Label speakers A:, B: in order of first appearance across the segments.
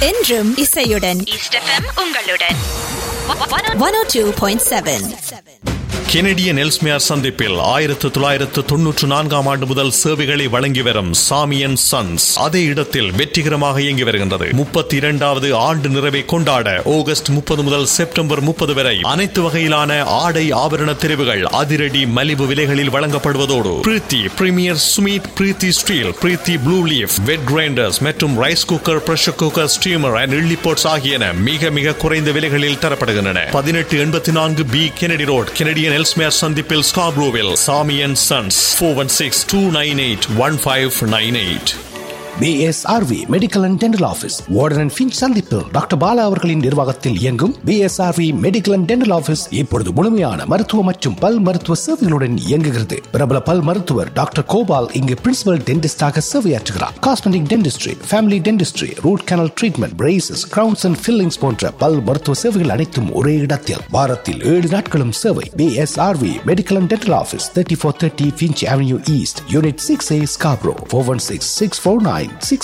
A: என்றும் இசையுடன்
B: east FM உங்களுடன்
A: 102.7.
C: கெனடியன் எல்ஸ்மியார் சந்திப்பில் 1994 ஆண்டு முதல் சேவைகளை வழங்கி வரும் சாமியன் சன்ஸ் அதே இடத்தில் வெற்றிகரமாக இயங்கி வருகின்றது. 32வது ஆண்டு நிறைவை கொண்டாட ஆகஸ்ட் 30 முதல் செப்டம்பர் 30 வரை அனைத்து வகையிலான ஆடை ஆபரண தெரிவுகள் அதிரடி மலிவு விலைகளில் வழங்கப்படுவதோடு பிரீத்தி பிரீமியர் சுமீத், பிரீத்தி ஸ்டீல், பிரீத்தி ப்ளூ லீஃப், வெட் கிரைண்டர்ஸ் மற்றும் rice cooker, pressure cooker, steamer and idli bots ஆகியன மிக மிக குறைந்த விலைகளில் தரப்படுகின்றன. 1884 B Kennedy road, Canadian Ellesmere சந்திப்பில் ஸ்கார்ப்ரோவில். சாமி and sons 416-298-1598.
D: BSRV medical and dental office warden and Finch சந்திப்பு டாக்டர் பாலா அவர்களின் நிர்வாகத்தில் இயங்கும் BSRV medical and dental office இப்பொழுது முழுமையான மருத்துவ மற்றும் பல் மருத்துவ சேவைகளுடன் இயங்குகிறது. பிரபல பல் மருத்துவர் டாக்டர் கோபால் இங்கு principal டென்டிஸ்டாக சேவையாற்றுகிறார். Cosmetic dentistry, family dentistry, root canal treatment, braces, crowns and fillings போன்ற பல் மருத்துவ சேவைகள் அனைத்தும் ஒரே இடத்தில். வாரத்தில் 7 நாட்களும் சேவை. BSRV medical and dental office 3430 Finch Avenue East, Unit 6A, Scarborough. 416-649-6388.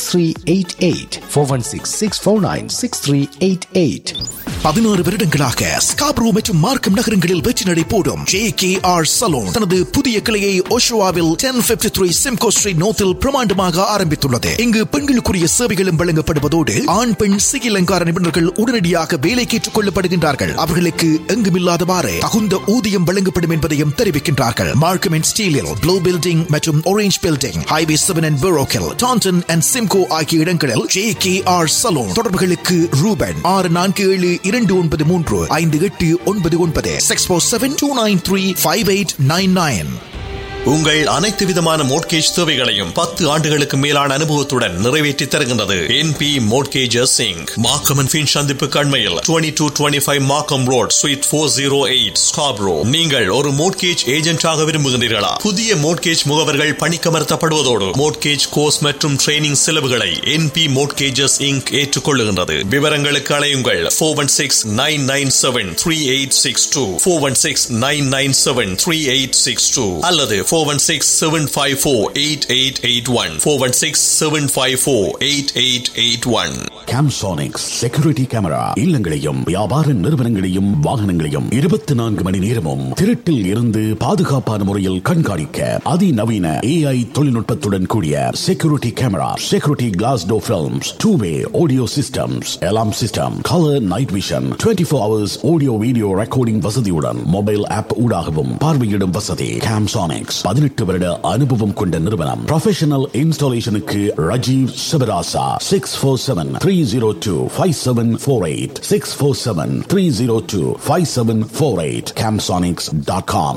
D: 416-649-6388.
E: 16 வருடங்களாக ஸ்கார்ப்ரோ மற்றும் மார்க்கம் நகரங்களில் வெற்றி நடை போடும் JKR சலூன் தனது புதிய கிளையை ஓஷோவாவில் 1053 சிம்கோ ஸ்ட்ரீட் நோத்தில் பிரமாண்டமாக ஆரம்பித்துள்ளது. இங்கு பெண்களுக்குரிய சேவைகளும் வழங்கப்படுவதோடு ஆண் பெண் சிகை அலங்கார நிபுணர்கள் உடனடியாக வேலைக்கு ஏற்றுக் கொள்ளப்படுகின்றார்கள். அவர்களுக்கு எங்குமில்லாதவாறு தகுந்த ஊதியம் வழங்கப்படும் என்பதையும் தெரிவிக்கின்றார்கள். மார்க்கம் அண்ட் ஸ்டீலில் ப்ளூ பில்டிங் மற்றும் orange building, highway 7 and பெரோக்கில், Tandon and Simcoe ஆகிய இடங்களில் JKR சலூன். தொடர்புகளுக்கு ரூபன் 647-293-5899 647-293-5899.
C: உங்கள் அனைத்து விதமான மோட்கேஜ் தேவைகளையும் 10 ஆண்டுகளுக்கு மேலான அனுபவத்துடன் நிறைவேற்றி தருகின்றது NP Mortgages Inc. Markham and Finch சந்திப்பு கண்மையில் 2225 மார்க்கம் ரோட், ஸ்வீட் 408, Scarborough. நீங்கள் ஒரு மோட்கேஜ் ஏஜென்டாக விரும்புகின்றீர்களா? புதிய மோட்கேஜ் முகவர்கள் பணிக்கமர்த்தப்படுவதோடு மோட்கேஜ் கோர்ஸ் மற்றும் ட்ரைனிங் செலவுகளை NP Mortgages Inc. ஏற்றுக்கொள்ளுகின்றது. விவரங்களுக்கு அழையுங்கள் 416-997-3862 416-997-3862 அல்லது 416-754-8881 416-754-8881.
F: Camsonics செக்யூரிட்டி கேமரா இல்லங்களையும் வியாபார நிறுவனங்களையும் வாகனங்களையும் 24 மணி நேரமும் திருட்டில் இருந்து பாதுகாப்பான முறையில் கண்காணிக்க அதிநவீன AI தொழில்நுட்பத்துடன் கூடிய security camera, security class door films, 2-way audio systems, alarm system, colour night vision, 24 hours audio video recording வசதியுடன் மொபைல் ஆப் ஊடாகவும் பார்வையிடும் வசதி. Camsonics 18 வருட அனுபவம் கொண்ட நிறுவனம். ப்ரொஃபஷனல் இன்ஸ்டாலேஷனுக்கு ரஜீவ் சிவராசா 647-302-5748 647-302-5748. Camsonics.com.